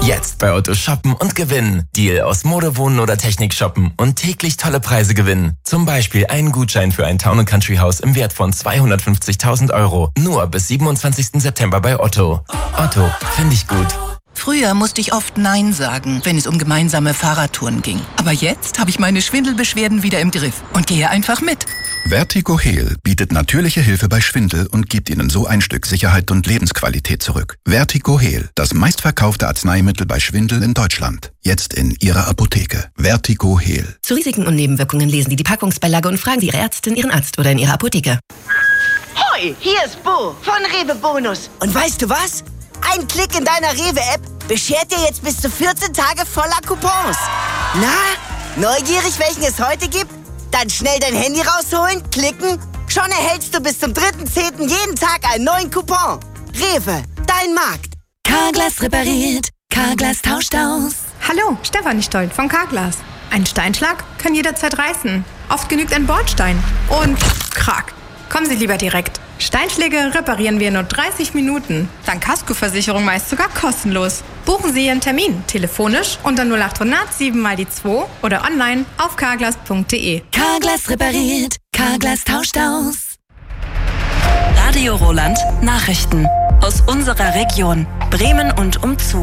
Jetzt bei Otto shoppen und gewinnen. Deal aus Mode, Wohnen oder Technik shoppen und täglich tolle Preise gewinnen. Zum Beispiel einen Gutschein für ein Town & Country Haus im Wert von 250.000 €. Nur bis 27. September bei Otto. Otto, finde ich gut. Früher musste ich oft Nein sagen, wenn es um gemeinsame Fahrradtouren ging. Aber jetzt habe ich meine Schwindelbeschwerden wieder im Griff und gehe einfach mit. Vertigo Heal bietet natürliche Hilfe bei Schwindel und gibt Ihnen so ein Stück Sicherheit und Lebensqualität zurück. Vertigo Heal, das meistverkaufte Arzneimittel bei Schwindel in Deutschland. Jetzt in Ihrer Apotheke. Vertigo Heal. Zu Risiken und Nebenwirkungen lesen Sie die Packungsbeilage und fragen Sie Ihre Ärztin, Ihren Arzt oder in Ihrer Apotheke. Hoi, hier ist Bo von Rewe Bonus. Und weißt du was? Ein Klick in deiner Rewe-App beschert dir jetzt bis zu 14 Tage voller Coupons. Na, neugierig, welchen es heute gibt? Dann schnell dein Handy rausholen, klicken. Schon erhältst du bis zum 3.10. jeden Tag einen neuen Coupon. Rewe, dein Markt. Carglass repariert, Carglass tauscht aus. Hallo, Stefanie Stolt von Carglass. Ein Steinschlag kann jederzeit reißen. Oft genügt ein Bordstein. Und krack. Kommen Sie lieber direkt. Steinschläge reparieren wir in nur 30 Minuten. Dank Kaskoversicherung meist sogar kostenlos. Buchen Sie Ihren Termin telefonisch unter 0800 7 mal die 2 oder online auf carglass.de. Carglass repariert, Carglass tauscht aus. Radio Roland Nachrichten aus unserer Region Bremen und umzu.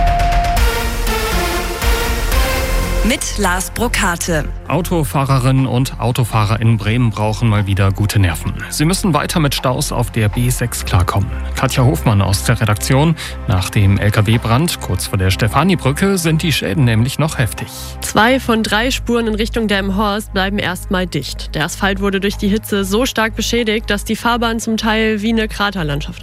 Mit Lars Brokate. Autofahrerinnen und Autofahrer in Bremen brauchen mal wieder gute Nerven. Sie müssen weiter mit Staus auf der B6 klarkommen. Katja Hofmann aus der Redaktion. Nach dem LKW-Brand kurz vor der Stefanie-Brücke sind die Schäden nämlich noch heftig. 2 von 3 Spuren in Richtung Delmenhorst bleiben erstmal dicht. Der Asphalt wurde durch die Hitze so stark beschädigt, dass die Fahrbahn zum Teil wie eine Kraterlandschaft